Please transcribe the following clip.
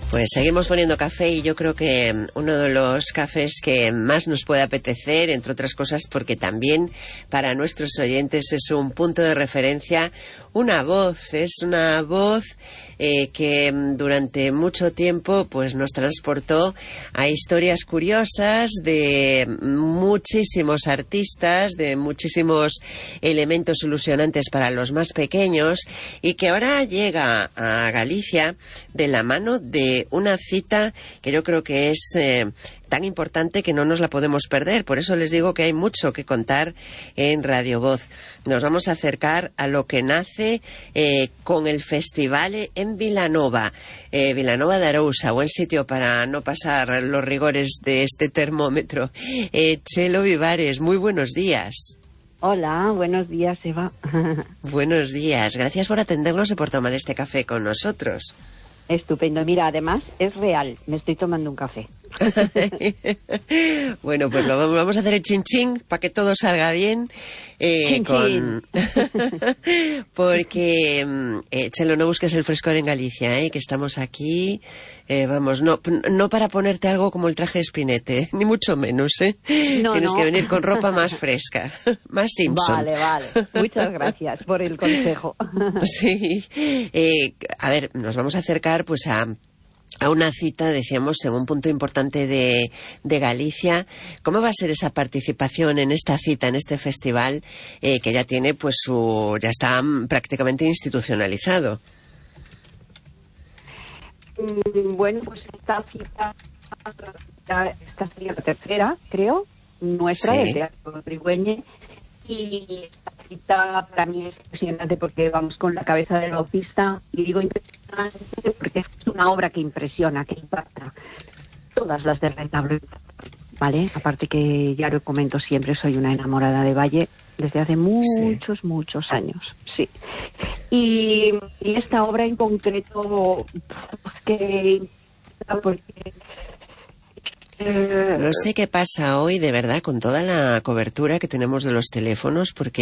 Pues seguimos poniendo café y yo creo que uno de los cafés que más nos puede apetecer, entre otras cosas porque también para nuestros oyentes es un punto de referencia, es una voz que durante mucho tiempo pues nos transportó a historias curiosas de muchísimos artistas, de muchísimos elementos ilusionantes para los más pequeños y que ahora llega a Galicia de la mano de una cita que yo creo que es tan importante que no nos la podemos perder. Por eso les digo que hay mucho que contar en Radio Voz. Nos vamos a acercar a lo que nace con el festival en Vilanova. Vilanova de Arousa, buen sitio para no pasar los rigores de este termómetro. Chelo Vivares, muy buenos días. Hola, buenos días, Eva. Buenos días, gracias por atendernos y por tomar este café con nosotros. Estupendo, mira, además es real, me estoy tomando un café. Bueno, pues vamos a hacer el chin chin para que todo salga bien. Porque Chelo, no busques el frescor en Galicia, que estamos aquí. Vamos, no para ponerte algo como el traje de Spinette, ni mucho menos, Tienes que venir con ropa más fresca, más Simpson. Vale, muchas gracias por el consejo. Sí, a ver, nos vamos a acercar pues a una cita, decíamos, en un punto importante de Galicia. ¿Cómo va a ser esa participación en esta cita, en este festival, que ya tiene, pues, ya está prácticamente institucionalizado? Bueno, pues esta cita sería la tercera, creo, nuestra, sí, del Teatro Trigüeñe, y esta cita para mí es impresionante porque vamos con la cabeza del Bautista, y digo impresionante porque es una obra que impresiona, que impacta. Todas las del retablo, ¿vale? Aparte que ya lo comento siempre, soy una enamorada de Valle desde hace muchos años, sí. Y esta obra en concreto, que porque no sé qué pasa hoy, de verdad, con toda la cobertura que tenemos de los teléfonos, porque